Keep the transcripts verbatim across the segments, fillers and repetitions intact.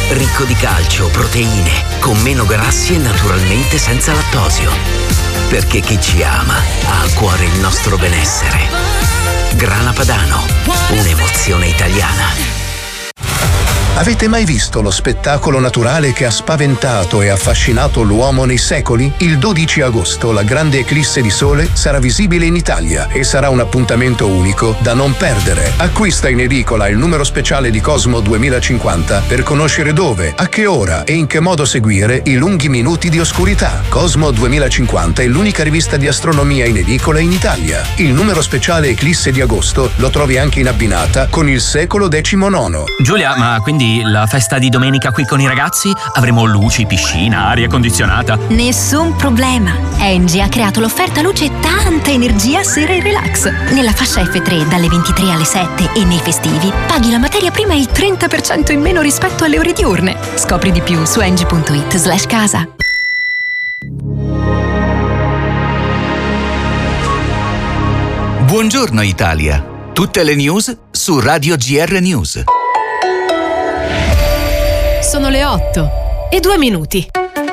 ricco di calcio, proteine, con meno grassi e naturalmente senza lattosio. Perché chi ci ama ha a cuore il nostro benessere. Grana Padano, un'emozione italiana. Avete mai visto lo spettacolo naturale che ha spaventato e affascinato l'uomo nei secoli? Il dodici agosto la grande eclisse di sole sarà visibile in Italia e sarà un appuntamento unico da non perdere. Acquista in edicola il numero speciale di Cosmo duemilacinquanta per conoscere dove, a che ora e in che modo seguire i lunghi minuti di oscurità. Cosmo duemilacinquanta è l'unica rivista di astronomia in edicola in Italia. Il numero speciale eclisse di agosto lo trovi anche in abbinata con il secolo diciannove. Giulia, ma quindi la festa di domenica qui con i ragazzi? Avremo luci, piscina, aria condizionata? Nessun problema. Engie ha creato l'offerta luce e tanta energia sera e relax. Nella fascia F tre dalle ventitré alle sette e nei festivi paghi la materia prima il trenta per cento in meno rispetto alle ore diurne. Scopri di più su engie punto it slash casa. Buongiorno Italia. Tutte le news su Radio G R News. Sono le otto e due minuti.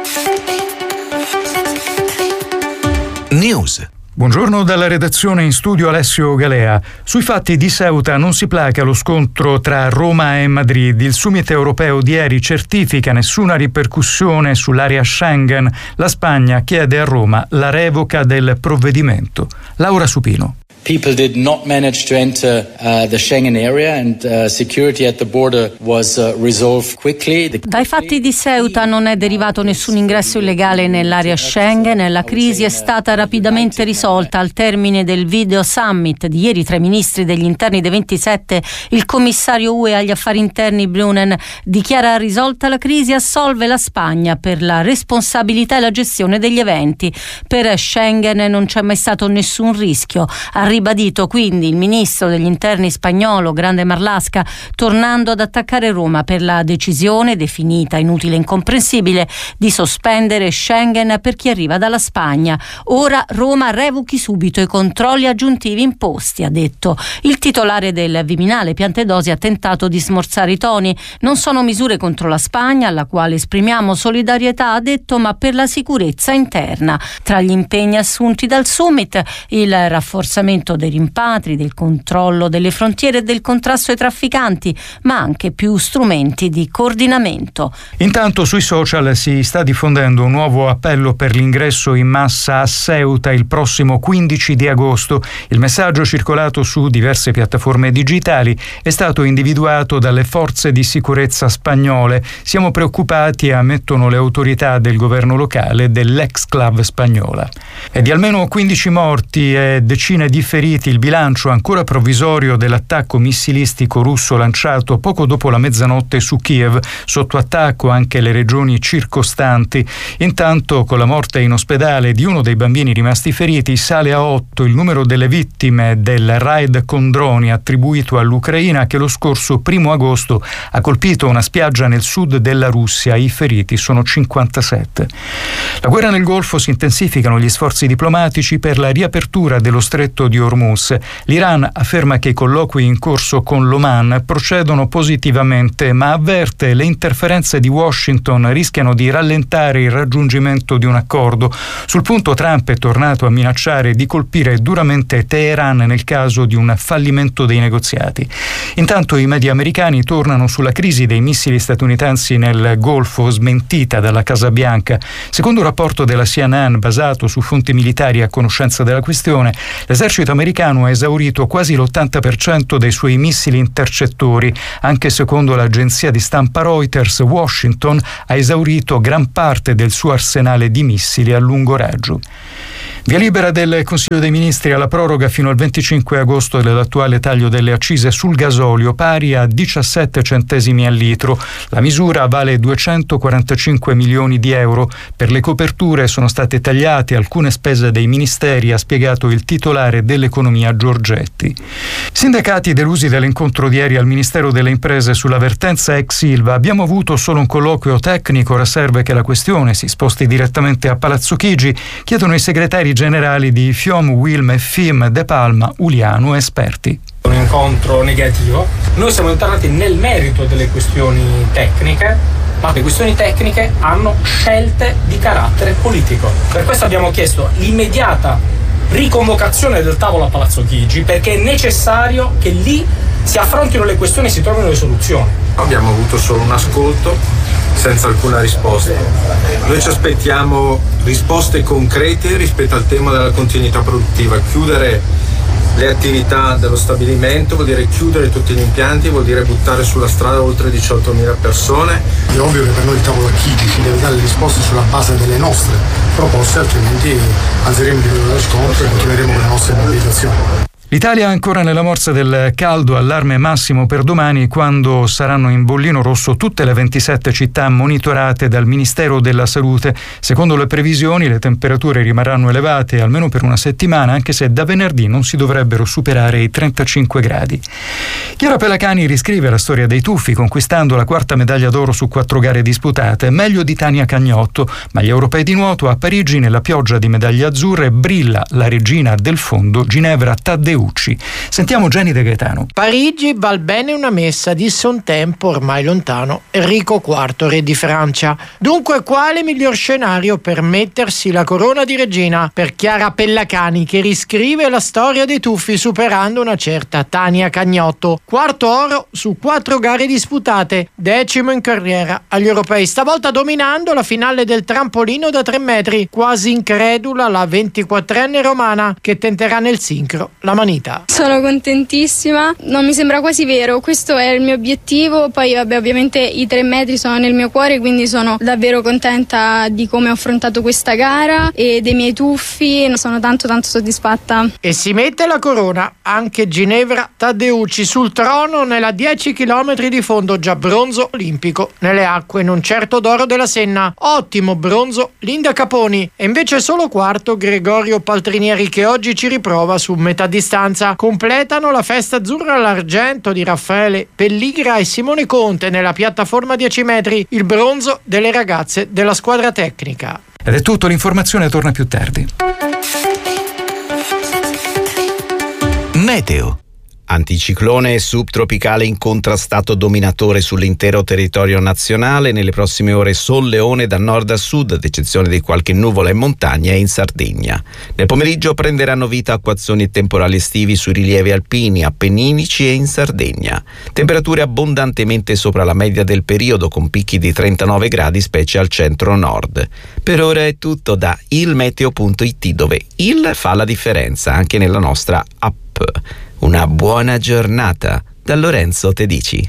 News. Buongiorno dalla redazione, in studio Alessio Galea. Sui fatti di Ceuta non si placa lo scontro tra Roma e Madrid. Il summit europeo di ieri certifica nessuna ripercussione sull'area Schengen. La Spagna chiede a Roma la revoca del provvedimento. Laura Supino. People did not manage to enter uh, the Schengen area and uh, security at the border was uh, resolved quickly. The... Dai fatti di Ceuta non è derivato nessun ingresso illegale nell'area Schengen. La crisi è stata rapidamente risolta al termine del video summit di ieri tra i ministri degli interni dei ventisette. Il commissario U E agli affari interni Brunen dichiara risolta la crisi e assolve la Spagna per la responsabilità e la gestione degli eventi. Per Schengen non c'è mai stato nessun rischio. Ha ribadito quindi il ministro degli interni spagnolo Grande Marlaska, tornando ad attaccare Roma per la decisione, definita inutile e incomprensibile, di sospendere Schengen per chi arriva dalla Spagna. Ora Roma revochi subito i controlli aggiuntivi imposti, ha detto. Il titolare del Viminale Piantedosi ha tentato di smorzare i toni. Non sono misure contro la Spagna, alla quale esprimiamo solidarietà, ha detto, ma per la sicurezza interna. Tra gli impegni assunti dal summit, il rafforzamento dei rimpatri, del controllo delle frontiere e del contrasto ai trafficanti, ma anche più strumenti di coordinamento. Intanto sui social si sta diffondendo un nuovo appello per l'ingresso in massa a Ceuta il prossimo quindici di agosto. Il messaggio, circolato su diverse piattaforme digitali, è stato individuato dalle forze di sicurezza spagnole. Siamo preoccupati, ammettono le autorità del governo locale, dell'ex-clav spagnola. E di almeno quindici morti e decine di feriti il bilancio ancora provvisorio dell'attacco missilistico russo lanciato poco dopo la mezzanotte su Kiev, sotto attacco anche le regioni circostanti. Intanto, con la morte in ospedale di uno dei bambini rimasti feriti, sale a otto il numero delle vittime del raid con droni attribuito all'Ucraina, che lo scorso primo agosto ha colpito una spiaggia nel sud della Russia. I feriti sono cinquantasette. La guerra nel Golfo, si intensificano gli sforzi diplomatici per la riapertura dello stretto di Hormuz. L'Iran afferma che i colloqui in corso con l'Oman procedono positivamente, ma avverte le interferenze di Washington rischiano di rallentare il raggiungimento di un accordo. Sul punto Trump è tornato a minacciare di colpire duramente Teheran nel caso di un fallimento dei negoziati. Intanto i media americani tornano sulla crisi dei missili statunitensi nel Golfo, smentita dalla Casa Bianca. Secondo un rapporto della C N N basato su fonti militari a conoscenza della questione, l'esercito americano ha esaurito quasi l'ottanta per cento dei suoi missili intercettori. Anche secondo l'agenzia di stampa Reuters, Washington ha esaurito gran parte del suo arsenale di missili a lungo raggio. Via libera del Consiglio dei Ministri alla proroga fino al venticinque agosto dell'attuale taglio delle accise sul gasolio, pari a diciassette centesimi al litro. La misura vale duecentoquarantacinque milioni di euro. Per le coperture sono state tagliate alcune spese dei ministeri, ha spiegato il titolare dell'economia Giorgetti. Sindacati delusi dall'incontro di ieri al Ministero delle Imprese sulla vertenza ex Ilva. Abbiamo avuto solo un colloquio tecnico, ora serve che la questione si sposti direttamente a Palazzo Chigi, chiedono i segretari generali di FIOM, Wilm e FIM, De Palma, Uliano, esperti. Un incontro negativo. Noi siamo entrati nel merito delle questioni tecniche ma le questioni tecniche hanno scelte di carattere politico. Per questo abbiamo chiesto l'immediata riconvocazione del tavolo a Palazzo Chigi, perché è necessario che lì si affrontino le questioni e si trovino le soluzioni. Abbiamo avuto solo un ascolto senza alcuna risposta. Noi ci aspettiamo risposte concrete rispetto al tema della continuità produttiva. Chiudere le attività dello stabilimento vuol dire chiudere tutti gli impianti, vuol dire buttare sulla strada oltre diciottomila persone. È ovvio che per noi il tavolo a Chigi ci deve dare le risposte sulla base delle nostre proposte, altrimenti alzeremo il livello dello scontro e continueremo con le nostre mobilitazioni. L'Italia è ancora nella morsa del caldo, allarme massimo per domani quando saranno in bollino rosso tutte le ventisette città monitorate dal Ministero della Salute. Secondo le previsioni le temperature rimarranno elevate almeno per una settimana, anche se da venerdì non si dovrebbero superare i trentacinque gradi. Chiara Pelacani riscrive la storia dei tuffi conquistando la quarta medaglia d'oro su quattro gare disputate, meglio di Tania Cagnotto, ma agli europei di nuoto a Parigi nella pioggia di medaglie azzurre brilla la regina del fondo Ginevra Taddeucci. Sentiamo Jenny De Gaetano. Parigi val bene una messa, disse un tempo ormai lontano Enrico quarto, re di Francia. Dunque quale miglior scenario per mettersi la corona di regina per Chiara Pelacani, che riscrive la storia dei tuffi superando una certa Tania Cagnotto. Quarto oro su quattro gare disputate, decimo in carriera agli europei, stavolta dominando la finale del trampolino da tre metri, quasi incredula la ventiquattrenne romana che tenterà nel sincro la manina. Sono contentissima, non mi sembra quasi vero, questo è il mio obiettivo, poi vabbè, ovviamente i tre metri sono nel mio cuore, quindi sono davvero contenta di come ho affrontato questa gara e dei miei tuffi, sono tanto tanto soddisfatta. E si mette la corona anche Ginevra Taddeucci sul trono nella dieci chilometri di fondo, già bronzo olimpico nelle acque, non certo d'oro della Senna. Ottimo bronzo Linda Caponi e invece solo quarto Gregorio Paltrinieri, che oggi ci riprova su metà distanza. Completano la festa azzurra all'argento di Raffaele Pelligra e Simone Conte nella piattaforma dieci metri, il bronzo delle ragazze della squadra tecnica. Ed è tutto, l'informazione torna più tardi. Meteo. Anticiclone subtropicale incontrastato dominatore sull'intero territorio nazionale. Nelle prossime ore solleone da nord a sud, ad eccezione di qualche nuvola in montagna e in Sardegna. Nel pomeriggio prenderanno vita acquazzoni e temporali estivi sui rilievi alpini, appenninici e in Sardegna. Temperature abbondantemente sopra la media del periodo, con picchi di trentanove gradi specie al centro-nord. Per ora è tutto da ilmeteo punto it, dove il fa la differenza anche nella nostra app. Una buona giornata da Lorenzo Tedici.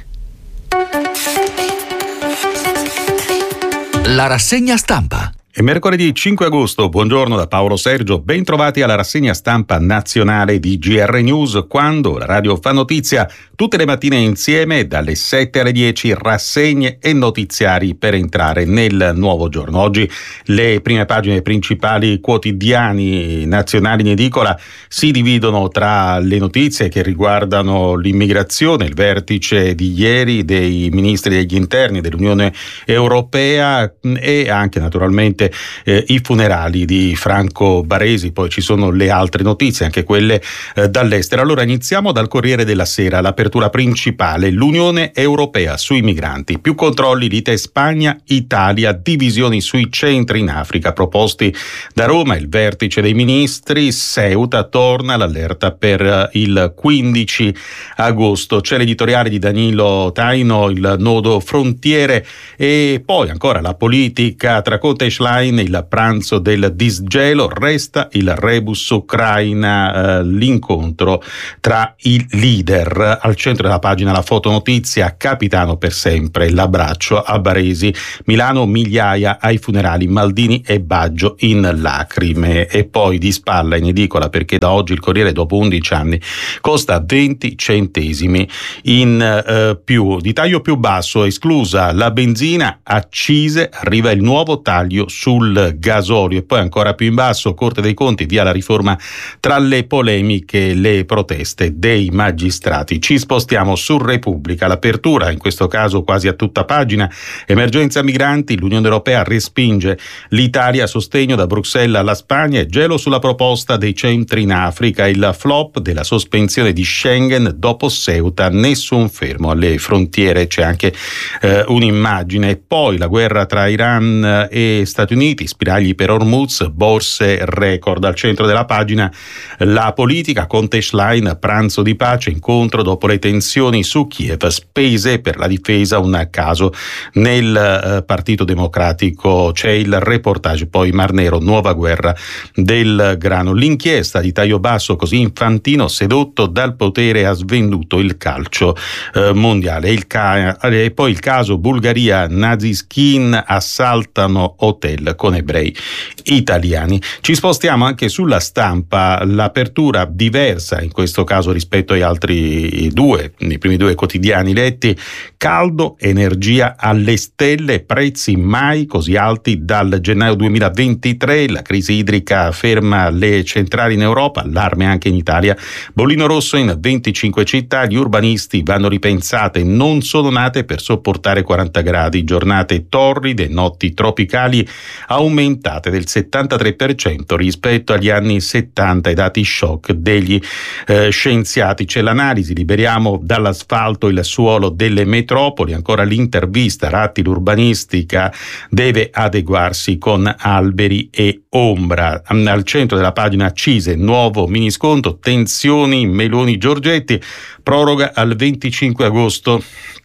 La rassegna stampa. È mercoledì cinque agosto, buongiorno da Paolo Sergio, ben trovati alla rassegna stampa nazionale di G R News, quando la radio fa notizia tutte le mattine insieme dalle sette alle dieci, rassegne e notiziari per entrare nel nuovo giorno. Oggi le prime pagine principali quotidiani nazionali in edicola si dividono tra le notizie che riguardano l'immigrazione, il vertice di ieri dei ministri degli interni dell'Unione Europea e anche naturalmente Eh, i funerali di Franco Baresi. Poi ci sono le altre notizie, anche quelle eh, dall'estero. Allora iniziamo dal Corriere della Sera, l'apertura principale, l'Unione Europea sui migranti, più controlli, lite Spagna, Italia, divisioni sui centri in Africa, proposti da Roma, il vertice dei ministri, Ceuta, torna l'allerta per il quindici agosto. C'è l'editoriale di Danilo Taino, il nodo frontiere, e poi ancora la politica tra Conte e Schlein, il pranzo del disgelo, resta il rebus Ucraina, eh, l'incontro tra i leader. Al centro della pagina la fotonotizia, capitano per sempre, l'abbraccio a Baresi, Milano migliaia ai funerali, Maldini e Baggio in lacrime. E poi di spalla in edicola, perché da oggi il Corriere dopo undici anni costa venti centesimi in eh, più, di taglio più basso, esclusa la benzina, accise, arriva il nuovo taglio su sul gasolio. E poi ancora più in basso, Corte dei Conti via la riforma tra le polemiche e le proteste dei magistrati. Ci spostiamo su Repubblica, l'apertura in questo caso quasi a tutta pagina, emergenza migranti, l'Unione Europea respinge l'Italia, sostegno da Bruxelles alla Spagna e gelo sulla proposta dei centri in Africa, il flop della sospensione di Schengen dopo Ceuta, nessun fermo alle frontiere, c'è anche eh, un'immagine. E poi la guerra tra Iran e Stati Uniti, spiragli per Hormuz, borse record. Al centro della pagina la politica, Conte Schlein, pranzo di pace, incontro dopo le tensioni su Kiev, spese per la difesa, un caso nel eh, Partito Democratico. C'è il reportage, poi Mar Nero, nuova guerra del grano, l'inchiesta di taglio basso, così Infantino sedotto dal potere ha svenduto il calcio eh, mondiale. Il ca- e poi il caso Bulgaria, nazi skin assaltano hotel con ebrei italiani. Ci spostiamo anche sulla Stampa, l'apertura diversa in questo caso rispetto ai altri due, i primi due quotidiani letti. Caldo, energia alle stelle, prezzi mai così alti dal gennaio duemilaventitré, la crisi idrica ferma le centrali in Europa, allarme anche in Italia, bollino rosso in venticinque città, gli urbanisti vanno ripensate, non sono nate per sopportare quaranta gradi, giornate torride, notti tropicali aumentate del settantatré per cento rispetto agli anni settanta, i dati shock degli eh, scienziati. C'è l'analisi, liberiamo dall'asfalto il suolo delle metropoli, ancora l'intervista, Ratti l'urbanistica deve adeguarsi con alberi e ombra. Al centro della pagina Cise, nuovo minisconto, tensioni Meloni Giorgetti, proroga al venticinque agosto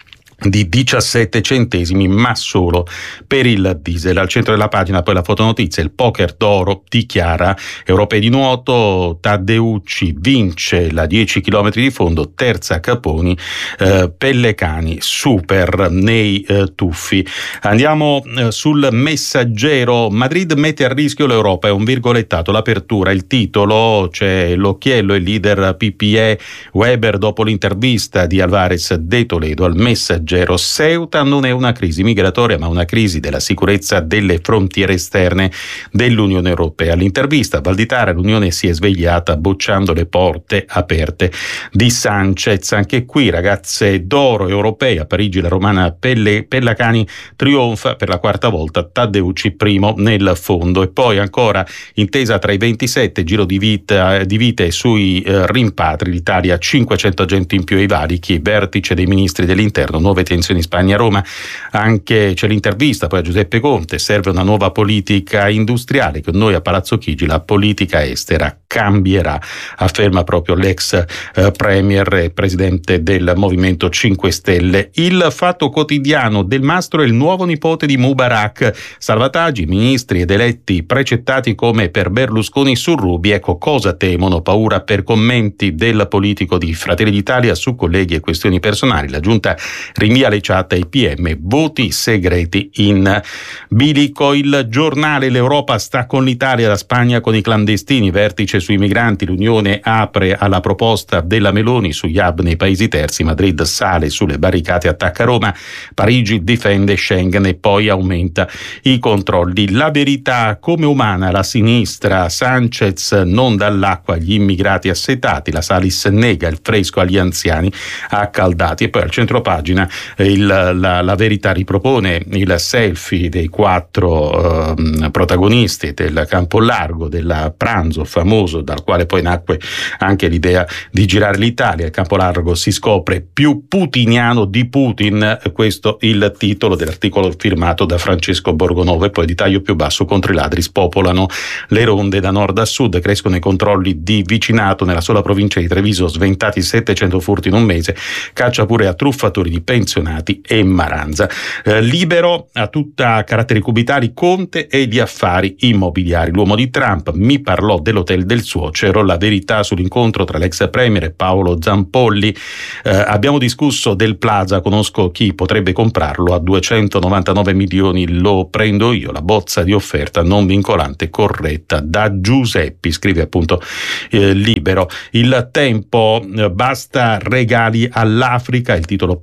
di diciassette centesimi, ma solo per il diesel. Al centro della pagina poi la fotonotizia, il poker d'oro dichiara europei di nuoto, Taddeucci vince la dieci chilometri di fondo, terza Caponi, eh, Pellecani super nei eh, tuffi. Andiamo eh, sul Messaggero, Madrid mette a rischio l'Europa, è un virgolettato, l'apertura, il titolo, c'è l'occhiello, il leader P P E Weber dopo l'intervista di Alvarez de Toledo al Messaggero. Ceuta non è una crisi migratoria ma una crisi della sicurezza delle frontiere esterne dell'Unione Europea. All'intervista Valditara, l'Unione si è svegliata bocciando le porte aperte di Sanchez. Anche qui ragazze d'oro europee, a Parigi la romana Pelle, Pellacani trionfa per la quarta volta, Taddeucci primo nel fondo. E poi ancora intesa tra i ventisette, giro di, vita, di vite sui eh, rimpatri, l'Italia cinquecento agenti in più ai valichi, vertice dei ministri dell'interno, nuove tensioni in Spagna a Roma. Anche c'è l'intervista poi a Giuseppe Conte, serve una nuova politica industriale, con noi a Palazzo Chigi la politica estera cambierà, afferma proprio l'ex eh, premier e presidente del Movimento cinque Stelle. Il Fatto Quotidiano, Del Mastro è il nuovo nipote di Mubarak, salvataggi, ministri ed eletti precettati come per Berlusconi su Ruby, ecco cosa temono, paura per commenti del politico di Fratelli d'Italia su colleghi e questioni personali, la giunta rinvia le chat ai P M, voti segreti in bilico. Il Giornale, l'Europa sta con l'Italia, la Spagna con i clandestini, vertice sui migranti, l'Unione apre alla proposta della Meloni sugli hub nei paesi terzi, Madrid sale sulle barricate, attacca Roma, Parigi difende Schengen e poi aumenta i controlli. La Verità, come umana la sinistra, Sanchez non dall'acqua agli immigrati assetati, la Salis nega il fresco agli anziani accaldati. E poi al centro pagina il, la, la Verità ripropone il selfie dei quattro eh, protagonisti del campo largo, del pranzo famoso dal quale poi nacque anche l'idea di girare l'Italia. Il campo largo si scopre più putiniano di Putin, questo il titolo dell'articolo firmato da Francesco Borgonovo. E poi di taglio più basso, contro i ladri spopolano le ronde da nord a sud, crescono i controlli di vicinato, nella sola provincia di Treviso sventati settecento furti in un mese, caccia pure a truffatori di pensionati e Maranza. Eh, libero, a tutta caratteri cubitali, Conte e gli affari immobiliari, l'uomo di Trump mi parlò dell'hotel del suocero. La Verità sull'incontro tra l'ex premier e Paolo Zampolli, eh, abbiamo discusso del Plaza, conosco chi potrebbe comprarlo a duecentonovantanove milioni, lo prendo io, la bozza di offerta non vincolante corretta da Giuseppi, scrive appunto eh, Libero. Il Tempo, eh, basta regali all'Africa, il titolo principale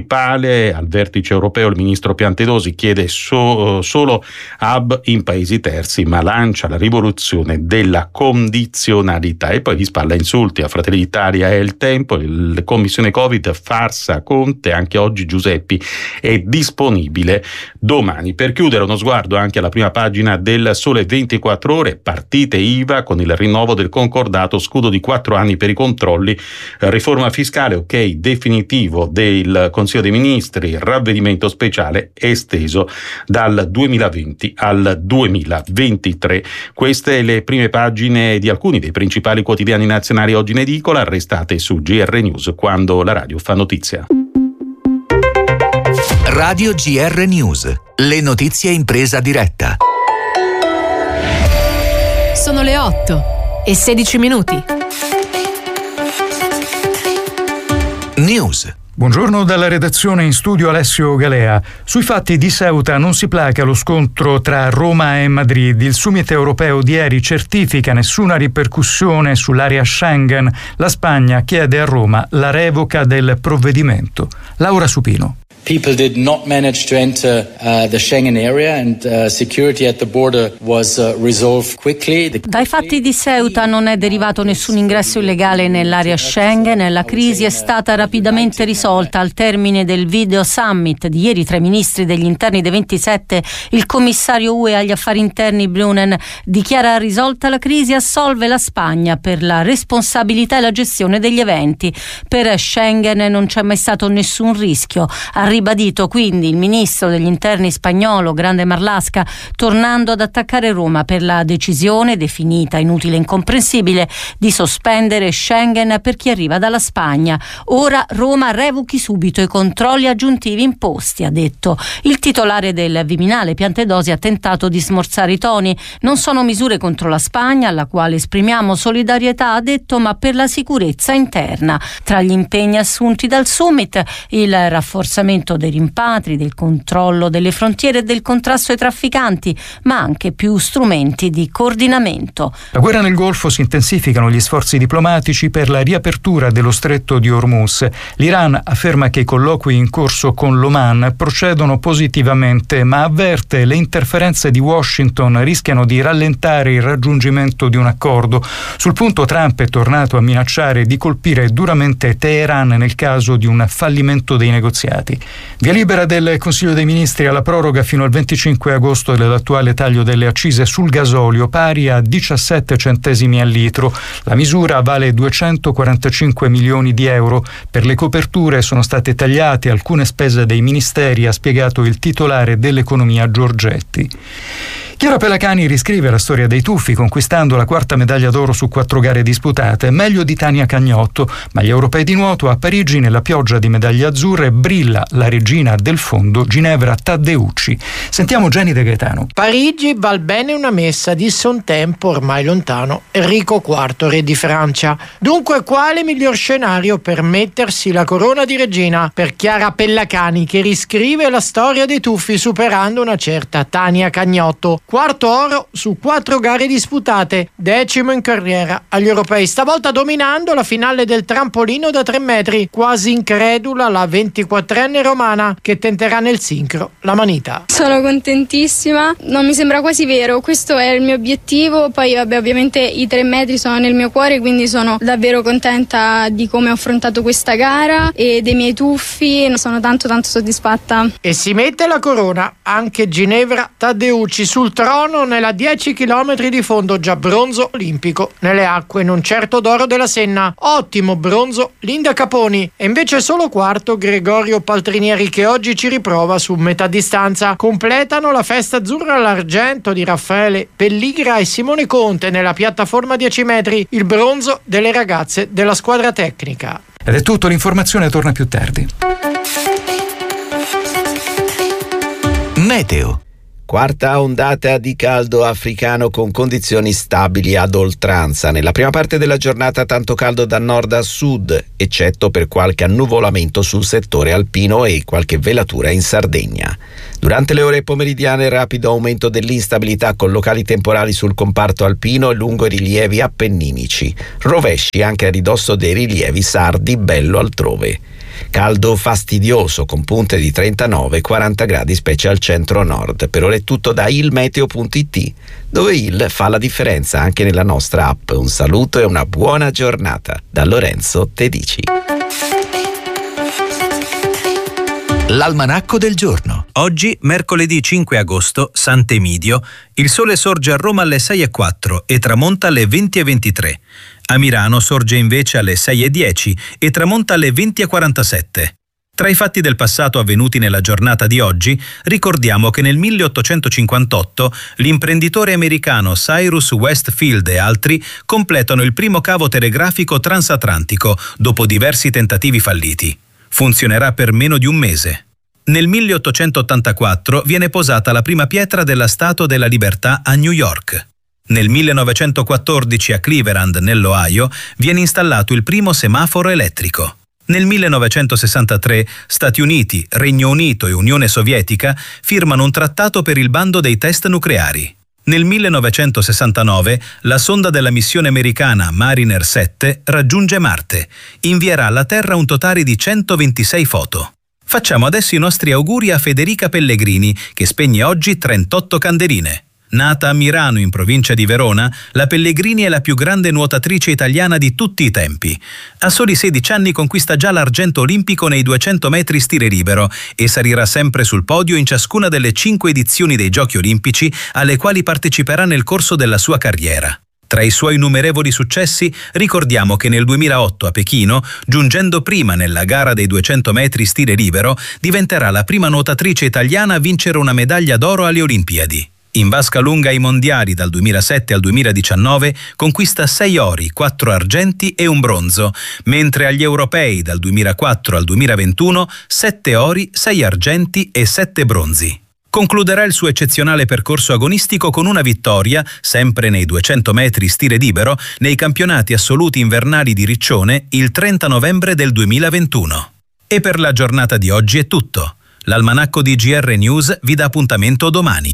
principale. Al vertice europeo il ministro Piantedosi chiede so, solo hub in paesi terzi, ma lancia la rivoluzione della condizionalità. E poi gli spalla insulti a Fratelli d'Italia e Il Tempo. La commissione Covid, farsa Conte, anche oggi Giuseppi è disponibile domani. Per chiudere, uno sguardo anche alla prima pagina del Sole ventiquattro Ore, partite I V A con il rinnovo del concordato, scudo di quattro anni per i controlli, riforma fiscale, ok definitivo del Consiglio dei Ministri, ravvedimento speciale esteso dal duemilaventi al duemilaventitré. Queste le prime pagine di alcuni dei principali quotidiani nazionali oggi in edicola. Restate su G R News, quando la radio fa notizia. Radio G R News, le notizie in presa diretta. Sono le otto e sedici minuti. News. Buongiorno dalla redazione, in studio Alessio Galea. Sui fatti di Ceuta non si placa lo scontro tra Roma e Madrid. Il summit europeo di ieri certifica nessuna ripercussione sull'area Schengen. La Spagna chiede a Roma la revoca del provvedimento. Laura Supino. People did not manage to enter uh, the Schengen area and uh, security at the border was uh, resolved quickly. The... Dai fatti di Ceuta non è derivato nessun ingresso illegale nell'area Schengen. La crisi è stata rapidamente risolta al termine del video summit di ieri tra i ministri degli interni dei ventisette. Il commissario U E agli affari interni Brunen dichiara risolta la crisi e assolve la Spagna per la responsabilità e la gestione degli eventi. Per Schengen non c'è mai stato nessun rischio. Ha ribadito quindi il ministro degli interni spagnolo Grande Marlaska, tornando ad attaccare Roma per la decisione, definita inutile e incomprensibile, di sospendere Schengen per chi arriva dalla Spagna. Ora Roma revochi subito i controlli aggiuntivi imposti, ha detto. Il titolare del Viminale Piantedosi ha tentato di smorzare i toni. Non sono misure contro la Spagna, alla quale esprimiamo solidarietà, ha detto, ma per la sicurezza interna. Tra gli impegni assunti dal summit, il rafforzamento dei rimpatri, del controllo delle frontiere e del contrasto ai trafficanti, ma anche più strumenti di coordinamento. La guerra nel Golfo, si intensificano gli sforzi diplomatici per la riapertura dello stretto di Hormuz. L'Iran afferma che i colloqui in corso con l'Oman procedono positivamente, ma avverte le interferenze di Washington rischiano di rallentare il raggiungimento di un accordo. Sul punto Trump è tornato a minacciare di colpire duramente Teheran nel caso di un fallimento dei negoziati. Via libera del Consiglio dei Ministri alla proroga fino al venticinque agosto dell'attuale taglio delle accise sul gasolio, pari a diciassette centesimi al litro. La misura vale duecentoquarantacinque milioni di euro. Per le coperture sono state tagliate alcune spese dei ministeri, ha spiegato il titolare dell'economia Giorgetti. Chiara Pelacani riscrive la storia dei tuffi, conquistando la quarta medaglia d'oro su quattro gare disputate, meglio di Tania Cagnotto, ma gli europei di nuoto a Parigi nella pioggia di medaglie azzurre brilla la regina del fondo Ginevra Taddeucci. Sentiamo Jenny De Gaetano. Parigi val bene una messa, disse un tempo ormai lontano Enrico quarto, re di Francia. Dunque quale miglior scenario per mettersi la corona di regina per Chiara Pellacani, che riscrive la storia dei tuffi superando una certa Tania Cagnotto. Quarto oro su quattro gare disputate, decimo in carriera agli europei, stavolta dominando la finale del trampolino da tre metri. Quasi incredula la ventiquattrenne romana, che tenterà nel sincro la manita. Sono contentissima, non mi sembra quasi vero, questo è il mio obiettivo. Poi vabbè, ovviamente i tre metri sono nel mio cuore, quindi sono davvero contenta di come ho affrontato questa gara e dei miei tuffi. Sono tanto tanto soddisfatta. E si mette la corona anche Ginevra Taddeucci sul trono nella dieci chilometri di fondo, già bronzo olimpico nelle acque, non certo d'oro della Senna. Ottimo bronzo Linda Caponi, e invece solo quarto Gregorio Paltrinieri, che oggi ci riprova su metà distanza. Completano la festa azzurra all'argento di Raffaele Pelligra e Simone Conte nella piattaforma dieci metri, il bronzo delle ragazze della squadra tecnica. Ed è tutto, l'informazione torna più tardi. Meteo. Quarta ondata di caldo africano con condizioni stabili ad oltranza. Nella prima parte della giornata tanto caldo da nord a sud, eccetto per qualche annuvolamento sul settore alpino e qualche velatura in Sardegna. Durante le ore pomeridiane rapido aumento dell'instabilità con locali temporali sul comparto alpino e lungo i rilievi appenninici. Rovesci anche a ridosso dei rilievi sardi bello altrove. Caldo fastidioso con punte di trentanove quaranta gradi specie al centro-nord. Per ora è tutto da ilmeteo punto it, dove il fa la differenza anche nella nostra app. Un saluto e una buona giornata da Lorenzo Tedici. L'almanacco del giorno. Oggi, mercoledì cinque agosto, Sant'Emidio, il sole sorge a Roma alle sei e quattro e tramonta alle venti e ventitré. A Milano sorge invece alle sei e dieci e tramonta alle venti e quarantasette. Tra i fatti del passato avvenuti nella giornata di oggi, ricordiamo che nel milleottocentocinquantotto l'imprenditore americano Cyrus Westfield e altri completano il primo cavo telegrafico transatlantico dopo diversi tentativi falliti. Funzionerà per meno di un mese. Nel milleottocentottantaquattro viene posata la prima pietra della Statua della Libertà a New York. Nel millenovecentoquattordici a Cleveland, nell'Ohio, viene installato il primo semaforo elettrico. Nel millenovecentosessantatré Stati Uniti, Regno Unito e Unione Sovietica firmano un trattato per il bando dei test nucleari. Nel millenovecentosessantanove la sonda della missione americana Mariner sette raggiunge Marte. Invierà alla Terra un totale di centoventisei foto. Facciamo adesso i nostri auguri a Federica Pellegrini, che spegne oggi trentotto candeline. Nata a Mirano, in provincia di Verona, la Pellegrini è la più grande nuotatrice italiana di tutti i tempi. A soli sedici anni conquista già l'argento olimpico nei duecento metri stile libero e salirà sempre sul podio in ciascuna delle cinque edizioni dei Giochi Olimpici alle quali parteciperà nel corso della sua carriera. Tra i suoi innumerevoli successi ricordiamo che nel duemilaotto a Pechino, giungendo prima nella gara dei duecento metri stile libero, diventerà la prima nuotatrice italiana a vincere una medaglia d'oro alle Olimpiadi. In vasca lunga ai mondiali dal duemilasette al duemiladiciannove conquista sei ori, quattro argenti e un bronzo, mentre agli europei dal duemilaquattro al duemilaventuno sette ori, sei argenti e sette bronzi. Concluderà il suo eccezionale percorso agonistico con una vittoria, sempre nei duecento metri stile libero, nei campionati assoluti invernali di Riccione il trenta novembre del duemilaventuno. E per la giornata di oggi è tutto. L'almanacco di G R News vi dà appuntamento domani.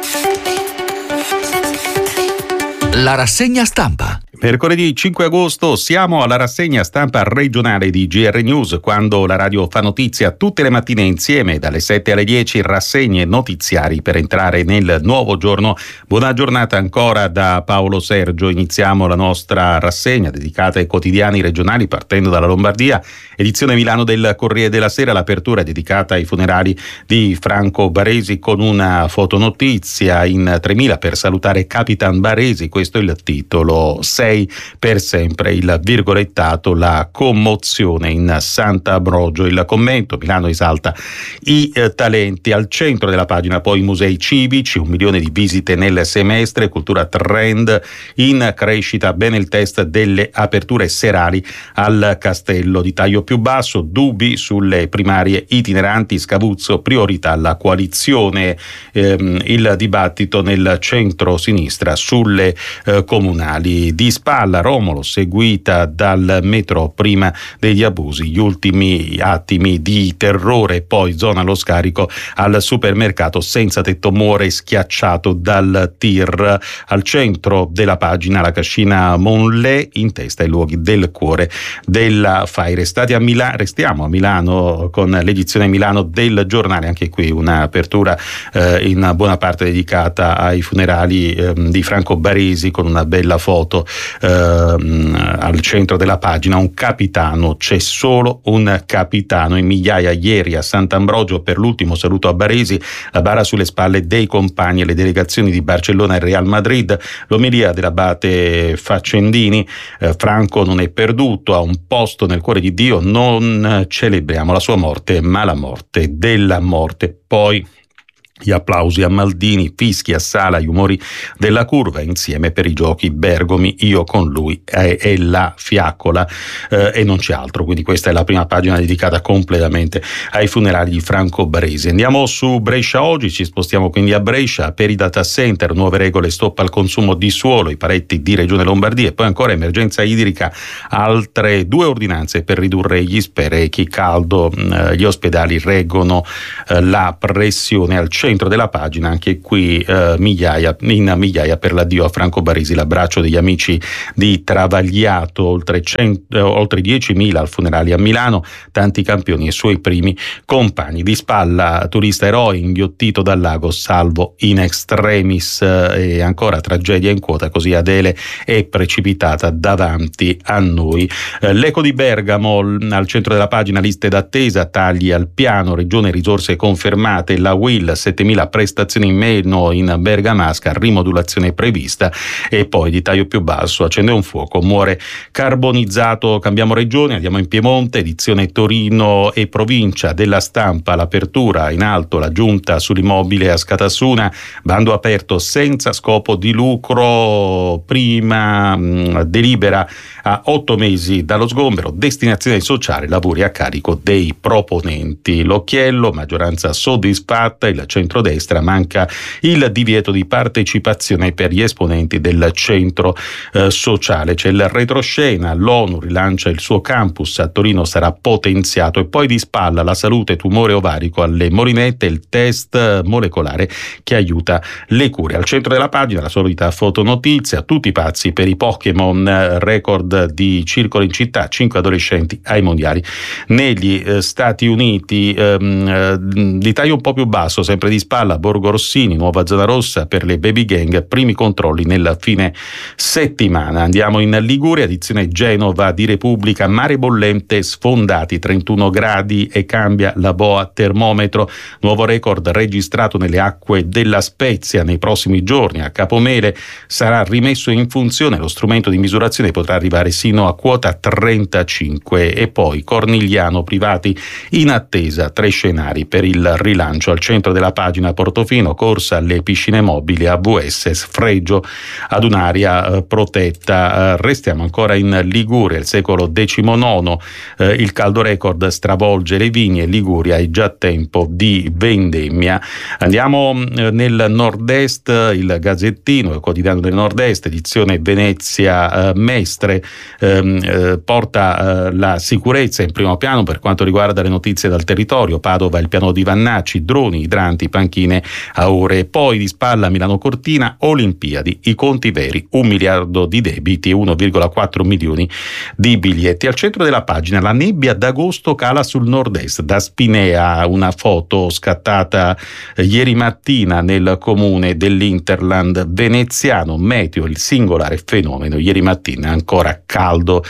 La rassegna stampa. Mercoledì cinque agosto siamo alla rassegna stampa regionale di G R News, quando la radio fa notizia tutte le mattine insieme dalle sette alle dieci, rassegne notiziari per entrare nel nuovo giorno. Buona giornata ancora da Paolo Sergio. Iniziamo la nostra rassegna dedicata ai quotidiani regionali partendo dalla Lombardia. Edizione Milano del Corriere della Sera, l'apertura è dedicata ai funerali di Franco Baresi con una fotonotizia in tremila per salutare Capitan Baresi. Questo è il titolo. sei per sempre, il virgolettato, la commozione in Sant'Ambrogio. Il commento: Milano esalta i eh, talenti. Al centro della pagina poi i musei civici, un milione di visite nel semestre, cultura trend in crescita, bene il test delle aperture serali al Castello di taglio più basso, dubbi sulle primarie itineranti, Scavuzzo, priorità alla coalizione, ehm, il dibattito nel centro-sinistra sulle eh, comunali. Di spalla Romolo, seguita dal metro prima degli abusi, gli ultimi attimi di terrore, poi zona allo scarico al supermercato, senza tetto muore schiacciato dal tir. Al centro della pagina la cascina Monlè, in testa ai luoghi del cuore della Faire. Stati a Milano, restiamo a Milano con l'edizione Milano del giornale, anche qui un'apertura eh, in buona parte dedicata ai funerali eh, di Franco Baresi, con una bella foto eh, al centro della pagina. Un capitano, c'è solo un capitano. In migliaia ieri a Sant'Ambrogio per l'ultimo saluto a Baresi, la bara sulle spalle dei compagni e le delegazioni di Barcellona e Real Madrid. L'omelia dell'abate Faccendini: eh, Franco non è perduto, ha un posto nel cuore di Dio, non celebriamo la sua morte ma la morte della morte. Poi gli applausi a Maldini, fischi a Sala, gli umori della curva, insieme per i giochi Bergomi, io con lui e, e la fiaccola eh, e non c'è altro. Quindi questa è la prima pagina dedicata completamente ai funerali di Franco Baresi. Andiamo su Brescia Oggi, ci spostiamo quindi a Brescia. Per i data center, nuove regole, stop al consumo di suolo, i paletti di Regione Lombardia, e poi ancora emergenza idrica, altre due ordinanze per ridurre gli sprechi. Caldo, eh, gli ospedali reggono eh, la pressione. Al centro centro della pagina anche qui eh, migliaia, in migliaia per l'addio a Franco Baresi, l'abbraccio degli amici di Travagliato, oltre, cento, eh, oltre diecimila al funerale a Milano, tanti campioni e suoi primi compagni. Di spalla turista eroe inghiottito dal lago salvo in extremis, eh, e ancora tragedia in quota, così Adele è precipitata davanti a noi. Eh, l'Eco di Bergamo al centro della pagina, liste d'attesa, tagli al piano, regione risorse confermate, la U I L settemila prestazioni in meno in Bergamasca, rimodulazione prevista. E poi di taglio più basso, accende un fuoco, muore carbonizzato. Cambiamo regione, andiamo in Piemonte, edizione Torino e provincia della Stampa, l'apertura in alto, la giunta sull'immobile a Scatassuna, bando aperto senza scopo di lucro, prima mh, delibera a otto mesi dallo sgombero, destinazione sociale, lavori a carico dei proponenti. L'occhiello, maggioranza soddisfatta, il centrodestra, manca il divieto di partecipazione per gli esponenti del centro eh, sociale. C'è il retroscena, l'ONU rilancia il suo campus, a Torino sarà potenziato. E poi di spalla la salute, tumore ovarico alle Morinette, il test molecolare che aiuta le cure. Al centro della pagina la solita fotonotizia, tutti pazzi per i Pokémon, record di circolo in città, cinque adolescenti ai mondiali negli eh, Stati Uniti. Ehm, eh, di taglio un po' più basso, sempre di spalla, Borgo Rossini, nuova zona rossa per le baby gang, primi controlli nella fine settimana. Andiamo in Liguria, edizione Genova di Repubblica, mare bollente, sfondati trentuno gradi e cambia la boa termometro, nuovo record registrato nelle acque della Spezia. Nei prossimi giorni a Capomele sarà rimesso in funzione lo strumento di misurazione, potrà arrivare sino a quota trentacinque. E poi Cornigliano, privati in attesa, tre scenari per il rilancio. Al centro della pagina Portofino, corsa alle piscine mobili, A V S, sfregio ad un'area eh, protetta. Eh, restiamo ancora in Liguria, il secolo diciannove, eh, il caldo record stravolge le vigne, Liguria è già tempo di vendemmia. Andiamo eh, nel nord-est, il Gazzettino, il quotidiano del nord-est, edizione Venezia eh, Mestre, ehm, eh, porta eh, la sicurezza in primo piano per quanto riguarda le notizie dal territorio. Padova, il piano di Vannacci, droni, idranti, panchine a ore. Poi di spalla Milano Cortina, Olimpiadi, i conti veri, un miliardo di debiti e uno virgola quattro milioni di biglietti. Al centro della pagina la nebbia d'agosto cala sul nord-est, da Spinea, una foto scattata eh, ieri mattina nel comune dell'Interland veneziano. Meteo, il singolare fenomeno, ieri mattina ancora caldo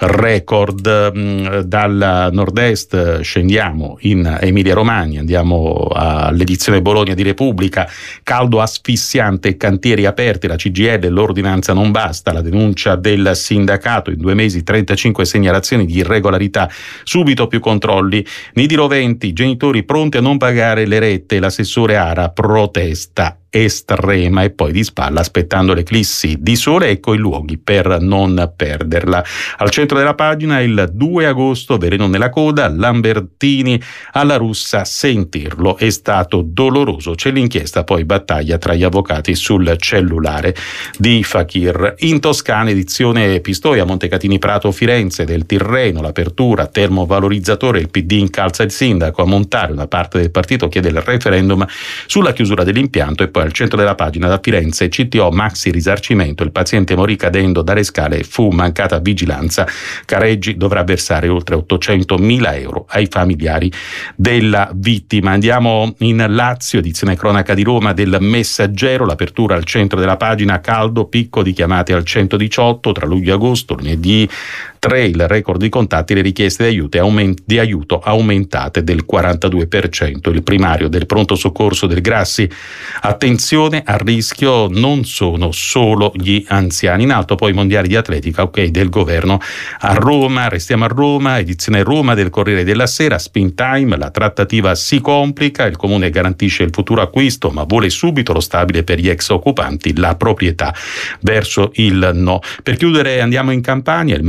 record. Mh, dal nord-est scendiamo in Emilia Romagna, andiamo all'edizione Bologna di Repubblica, caldo asfissiante, cantieri aperti, la C G I L, l'ordinanza non basta, la denuncia del sindacato, in due mesi trentacinque segnalazioni di irregolarità, subito più controlli, nidi roventi, genitori pronti a non pagare le rette, l'assessore Ara protesta estrema. E poi di spalla, aspettando l'eclissi di sole, ecco i luoghi per non perderla. Al centro della pagina il due agosto, veleno nella coda, Lambertini alla Russa, sentirlo è stato doloroso. C'è l'inchiesta, poi battaglia tra gli avvocati sul cellulare di Fakir. In Toscana, edizione Pistoia, Montecatini Prato Firenze, del Tirreno, l'apertura, termovalorizzatore, il P D incalza il sindaco a montare, una parte del partito chiede il referendum sulla chiusura dell'impianto. E poi al centro della pagina da Firenze, C T O maxi risarcimento, il paziente morì cadendo dalle scale, fu mancata vigilanza, Careggi dovrà versare oltre ottocentomila euro ai familiari della vittima. Andiamo in Lazio, edizione cronaca di Roma del Messaggero, l'apertura al centro della pagina, caldo, picco di chiamate al centodiciotto tra luglio e agosto, lunedì tre il record di contatti, le richieste di aiuto, aument- di aiuto aumentate del quarantadue per cento. Il primario del pronto soccorso del Grassi, attenzione, a rischio non sono solo gli anziani. In alto poi i mondiali di atletica, ok, del governo a Roma. Restiamo a Roma, edizione Roma del Corriere della Sera, spin time, la trattativa si complica, il comune garantisce il futuro acquisto ma vuole subito lo stabile per gli ex occupanti, la proprietà verso il no. Per chiudere andiamo in Campania, il mattino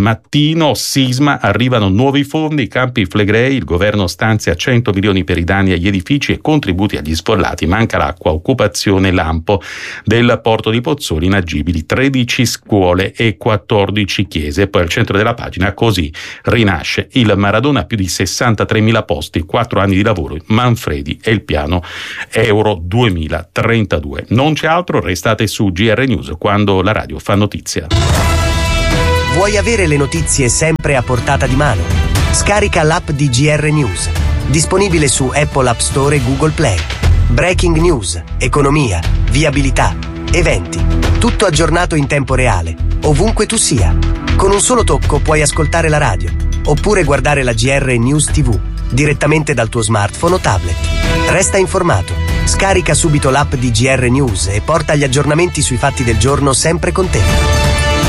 Trentino, sisma, arrivano nuovi fondi, Campi Flegrei, il governo stanzia cento milioni per i danni agli edifici e contributi agli sfollati, manca l'acqua, occupazione lampo del porto di Pozzuoli, inagibili tredici scuole e quattordici chiese. Poi al centro della pagina, così rinasce il Maradona, più di sessantatremila posti, quattro anni di lavoro, Manfredi e il piano Euro duemilatrentadue. Non c'è altro, restate su G R News quando la radio fa notizia. Vuoi avere le notizie sempre a portata di mano? Scarica l'app di G R News, disponibile su Apple App Store e Google Play. Breaking news, economia, viabilità, eventi, tutto aggiornato in tempo reale, ovunque tu sia. Con un solo tocco puoi ascoltare la radio, oppure guardare la G R News tivù, direttamente dal tuo smartphone o tablet. Resta informato, scarica subito l'app di G R News e porta gli aggiornamenti sui fatti del giorno sempre con te.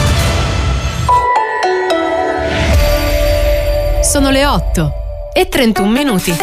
Sono le otto e trentuno minuti.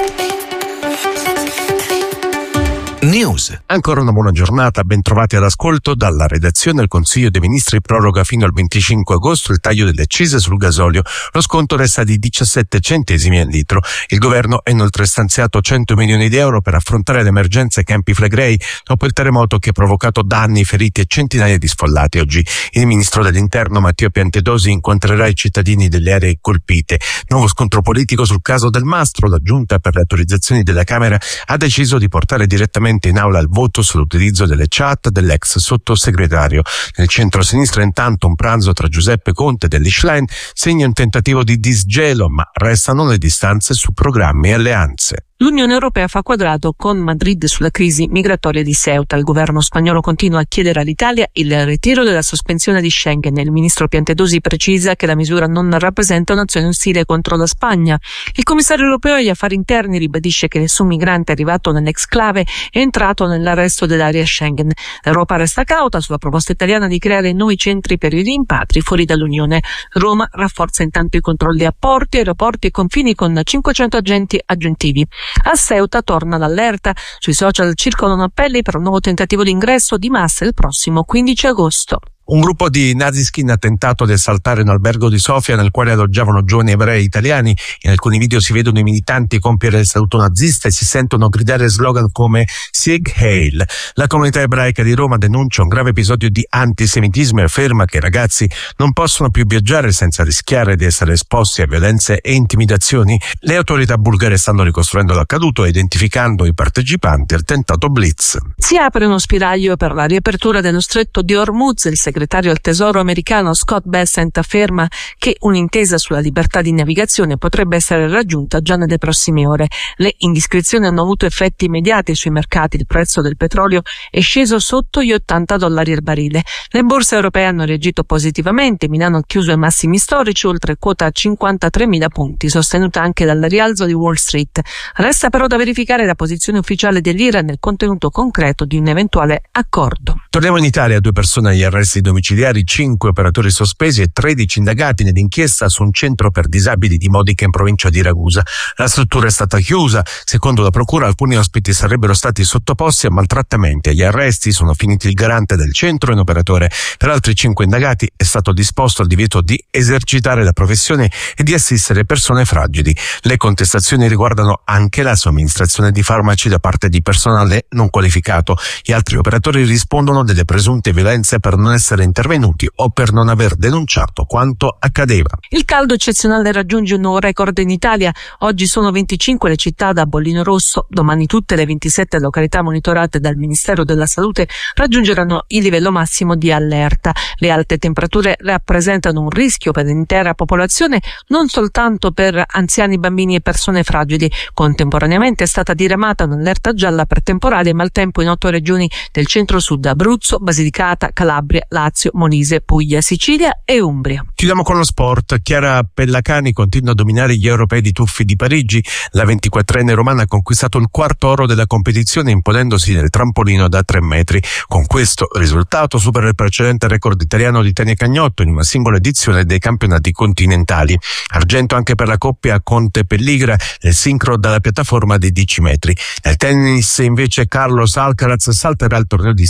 News. Ancora una buona giornata, ben trovati all'ascolto. Dalla redazione. Il Consiglio dei Ministri proroga fino al venticinque agosto il taglio delle accise sul gasolio. Lo sconto resta di diciassette centesimi al litro. Il governo ha inoltre stanziato cento milioni di euro per affrontare l'emergenza ai Campi Flegrei dopo il terremoto che ha provocato danni, feriti e centinaia di sfollati. Oggi il ministro dell'Interno Matteo Piantedosi incontrerà i cittadini delle aree colpite. Nuovo scontro politico sul caso del Mastro. La Giunta per le autorizzazioni della Camera ha deciso di portare direttamente in aula il voto sull'utilizzo delle chat dell'ex sottosegretario. Nel centro-sinistra intanto un pranzo tra Giuseppe Conte e Elly Schlein segna un tentativo di disgelo, ma restano le distanze su programmi e alleanze. L'Unione Europea fa quadrato con Madrid sulla crisi migratoria di Ceuta. Il governo spagnolo continua a chiedere all'Italia il ritiro della sospensione di Schengen. Il ministro Piantedosi precisa che la misura non rappresenta un'azione ostile contro la Spagna. Il commissario europeo agli affari interni ribadisce che nessun migrante arrivato nell'exclave è entrato nell'arresto dell'area Schengen. L'Europa resta cauta sulla proposta italiana di creare nuovi centri per i rimpatri fuori dall'Unione. Roma rafforza intanto i controlli a porti, aeroporti e confini con cinquecento agenti aggiuntivi. A Ceuta torna l'allerta. Sui social circolano appelli per un nuovo tentativo di ingresso di massa il prossimo quindici agosto. Un gruppo di naziskin ha tentato di assaltare un albergo di Sofia nel quale alloggiavano giovani ebrei italiani. In alcuni video si vedono i militanti compiere il saluto nazista e si sentono gridare slogan come Sieg Heil. La comunità ebraica di Roma denuncia un grave episodio di antisemitismo e afferma che i ragazzi non possono più viaggiare senza rischiare di essere esposti a violenze e intimidazioni. Le autorità bulgare stanno ricostruendo l'accaduto e identificando i partecipanti al tentato blitz. Si apre uno spiraglio per la riapertura dello stretto di Hormuz. Il segretario al tesoro americano Scott Bessent afferma che un'intesa sulla libertà di navigazione potrebbe essere raggiunta già nelle prossime ore. Le indiscrezioni hanno avuto effetti immediati sui mercati. Il prezzo del petrolio è sceso sotto gli ottanta dollari al barile. Le borse europee hanno reagito positivamente. Milano ha chiuso ai massimi storici, oltre quota cinquantatremila punti, sostenuta anche dal rialzo di Wall Street. Resta però da verificare la posizione ufficiale dell'Iran nel contenuto concreto di un eventuale accordo. Torniamo in Italia. Due persone agli arresti domiciliari, cinque operatori sospesi e tredici indagati nell'inchiesta su un centro per disabili di Modica in provincia di Ragusa. La struttura è stata chiusa. Secondo la procura alcuni ospiti sarebbero stati sottoposti a maltrattamenti. Agli arresti sono finiti il garante del centro e un operatore. Per altri cinque indagati è stato disposto il divieto di esercitare la professione e di assistere persone fragili. Le contestazioni riguardano anche la somministrazione di farmaci da parte di personale non qualificato. Gli altri operatori rispondono delle presunte violenze per non essere intervenuti o per non aver denunciato quanto accadeva. Il caldo eccezionale raggiunge un nuovo record in Italia. Oggi sono venticinque le città da bollino rosso. Domani tutte le ventisette località monitorate dal Ministero della Salute raggiungeranno il livello massimo di allerta. Le alte temperature rappresentano un rischio per l'intera popolazione, non soltanto per anziani, bambini e persone fragili. Contemporaneamente è stata diramata un'allerta gialla per temporali e maltempo in otto regioni del centro-sud: Abruzzo, Basilicata, Calabria, Lazio, Molise, Puglia, Sicilia e Umbria. Chiudiamo con lo sport. Chiara Pellacani continua a dominare gli europei di tuffi di Parigi. La ventiquattrenne romana ha conquistato il quarto oro della competizione imponendosi nel trampolino da tre metri. Con questo risultato supera il precedente record italiano di Tania Cagnotto in una singola edizione dei campionati continentali. Argento anche per la coppia Conte-Pelligra nel sincro dalla piattaforma dei dieci metri. Nel tennis invece Carlos Alcaraz salterà il torneo di Cincinnati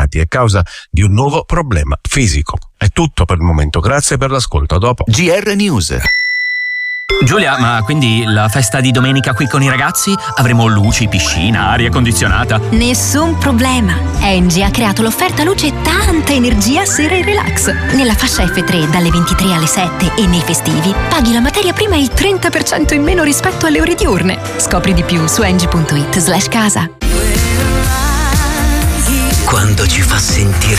bloccati a causa di un nuovo problema fisico. È tutto per il momento, grazie per l'ascolto, a dopo. G R News. Giulia, ma quindi la festa di domenica qui con i ragazzi? Avremo luci, piscina, aria condizionata? Nessun problema. Engie ha creato l'offerta luce tanta energia sera e relax. Nella fascia F tre dalle ventitré alle sette e nei festivi paghi la materia prima il trenta per cento in meno rispetto alle ore diurne. Scopri di più su engie punto it slash casa. Quando ci fa sentire